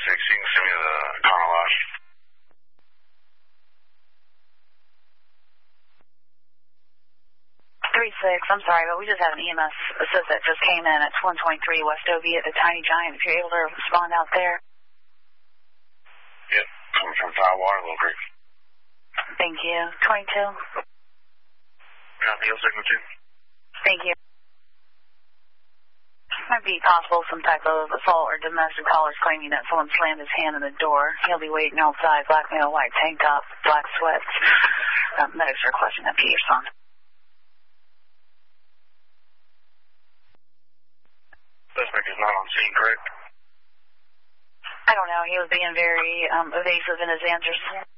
You can send me the chronology. 36, I'm sorry, but we just had an EMS assist that just came in at 123 West Ovie at the Tiny Giant. If you're able to respond out there. Yep, coming from Tidewater, Little Creek. Thank you. 22. Neil signature. Thank you. Might be possible some type of assault or domestic callers claiming that someone slammed his hand in the door. He'll be waiting outside, black male, white tank top, black sweats. Medics are questioning at Peterson. Suspect is not on scene, correct? I don't know. He was being very evasive in his answers.